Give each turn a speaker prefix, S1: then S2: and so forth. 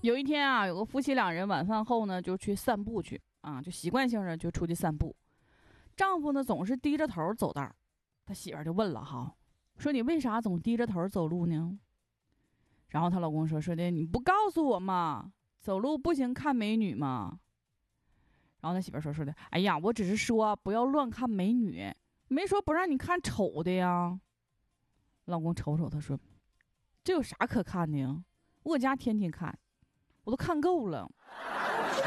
S1: 有一天啊，有个夫妻两人晚饭后呢，就去散步去啊，就习惯性的就出去散步。丈夫呢总是低着头走道，他媳妇儿就问了哈，说你为啥总低着头走路呢？然后她老公说的你不告诉我吗？走路不行看美女吗？然后他媳妇说的，哎呀，我只是说不要乱看美女，没说不让你看丑的呀。老公瞅瞅他说，这有啥可看的呀？我家天天看，我都看够了。